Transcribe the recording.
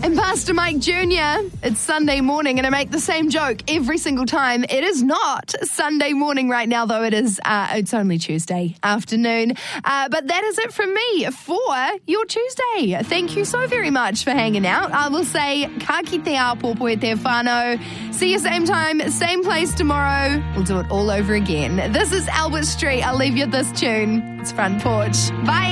And Pastor Mike Jr., it's Sunday morning, and I make the same joke every single time. It is not Sunday morning right now, though it is. It's only Tuesday afternoon. But that is it from me for your Tuesday. Thank you so very much for hanging out. I will say, ka kite a popo e te whānau. See you same time, same place tomorrow. We'll do it all over again. This is Albert Street. I'll leave you with this tune. It's Front Porch. Bye.